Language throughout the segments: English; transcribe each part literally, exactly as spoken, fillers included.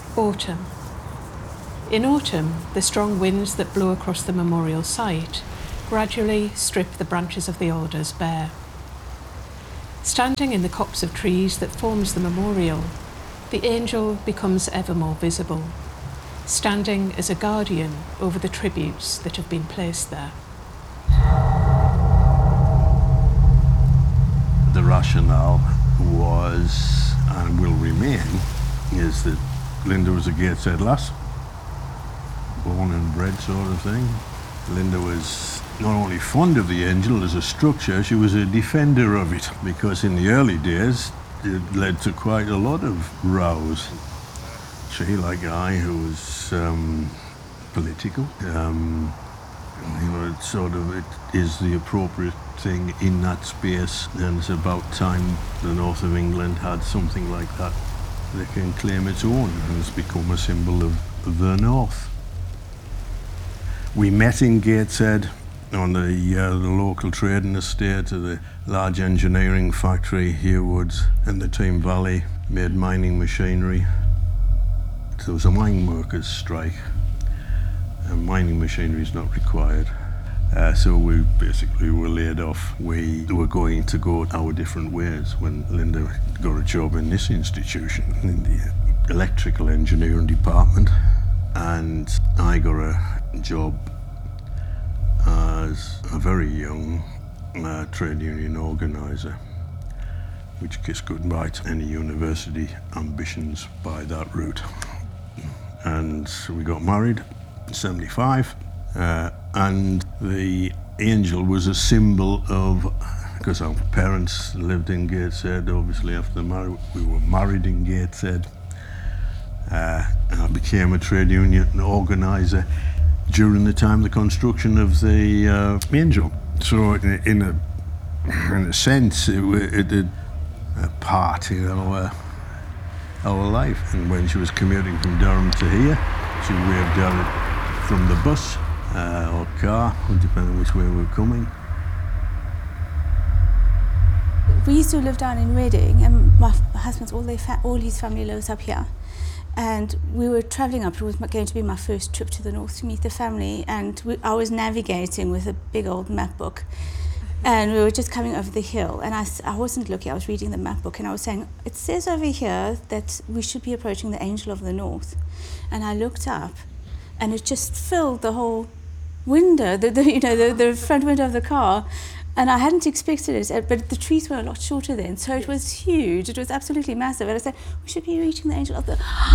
Autumn. In autumn, the strong winds that blow across the memorial site gradually strip the branches of the alders bare. Standing in the copse of trees that forms the memorial, the angel becomes ever more visible, standing as a guardian over the tributes that have been placed there. The rationale was, and will remain, is that Linda was a Gateshead lass, born and bred sort of thing. Linda was not only fond of the angel as a structure, she was a defender of it, because in the early days it led to quite a lot of rows. She, like I, who was um, political, um, you know, it sort of it is the appropriate thing in that space, and it's about time the north of England had something like that that can claim its own, and it's become a symbol of the north. We met in Gateshead on the, uh, the local trading estate of the large engineering factory, Herewoods, and the Team Valley made mining machinery. There was a mine workers' strike, and mining machinery is not required. Uh, so we basically were laid off. We were going to go our different ways when Linda got a job in this institution, in the electrical engineering department, and I got a job as a very young uh, trade union organiser, which kissed goodbye to any university ambitions by that route. And so we got married in seventy-five, uh, and the angel was a symbol of, because our parents lived in Gateshead, obviously after marriage, we were married in Gateshead. Uh, and I became a trade union organiser during the time of the construction of the uh, angel. So in, in a in a sense, it, it did a part in our, our life. And when she was commuting from Durham to here, she waved down it from the bus uh, or car, depending on which way we were coming. We used to live down in Reading, and my husband's all, their fa- all his family lives up here. And we were travelling up. It was going to be my first trip to the north to meet the family, and we, I was navigating with a big old map book, and we were just coming over the hill, and I, I wasn't looking, I was reading the map book, and I was saying, it says over here that we should be approaching the Angel of the North. And I looked up, and it just filled the whole window, the, the you know, the, the front window of the car. And I hadn't expected it, but the trees were a lot shorter then, so it was huge. It was absolutely massive. And I said, we should be reaching the Angel of the...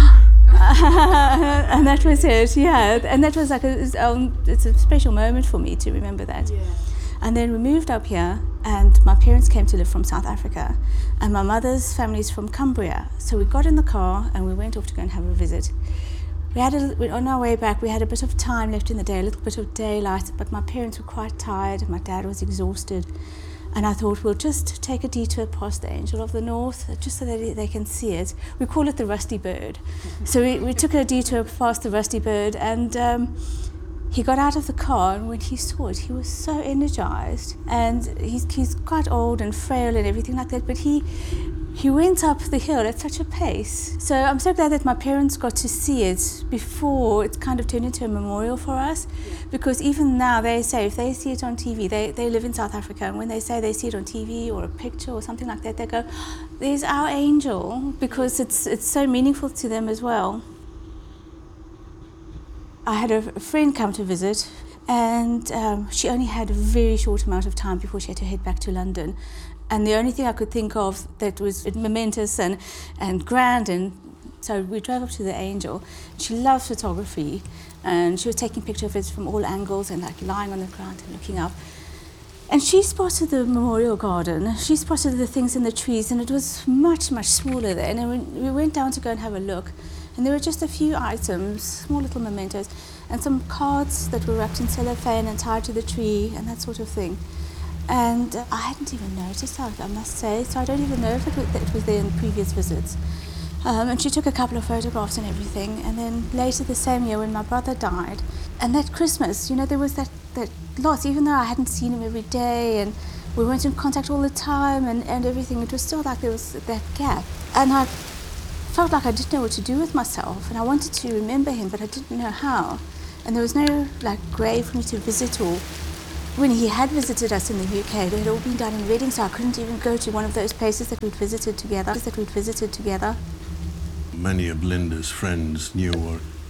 and that was it, yeah. And that was like, a, it's, um, it's a special moment for me to remember that. Yeah. And then we moved up here, and my parents came to live from South Africa, and my mother's family is from Cumbria. So we got in the car, and we went off to go and have a visit. We had a, on our way back, we had a bit of time left in the day, a little bit of daylight, but my parents were quite tired, my dad was exhausted, and I thought we'll just take a detour past the Angel of the North, just so that they can see it. We call it the Rusty Bird. So we, we took a detour past the Rusty Bird, and um, he got out of the car, and when he saw it, he was so energized, and he's, he's quite old and frail and everything like that, but he He went up the hill at such a pace. So I'm so glad that my parents got to see it before it kind of turned into a memorial for us. Yeah. Because even now they say if they see it on T V, they, they live in South Africa, and when they say they see it on T V or a picture or something like that, they go, there's our angel, because it's it's so meaningful to them as well. I had a, a friend come to visit, and um, she only had a very short amount of time before she had to head back to London. And the only thing I could think of that was momentous and, and grand, and so we drove up to the Angel. She loves photography, and she was taking pictures of it from all angles and like lying on the ground and looking up. And she spotted the memorial garden, she spotted the things in the trees, and it was much, much smaller then. And we went down to go and have a look, and there were just a few items, small little mementos, and some cards that were wrapped in cellophane and tied to the tree and that sort of thing. And uh, I hadn't even noticed that, I must say, so I don't even know if it was, it was there in previous visits. Um, and she took a couple of photographs and everything, and then later the same year when my brother died, and that Christmas, you know, there was that, that loss, even though I hadn't seen him every day, and we weren't in contact all the time and, and everything, it was still like there was that gap. And I felt like I didn't know what to do with myself, and I wanted to remember him, but I didn't know how. And there was no like grave for me to visit, or when he had visited us in the U K, they had all been done in Reading, so I couldn't even go to one of those places that we'd visited together. That we'd visited together. Many of Linda's friends knew what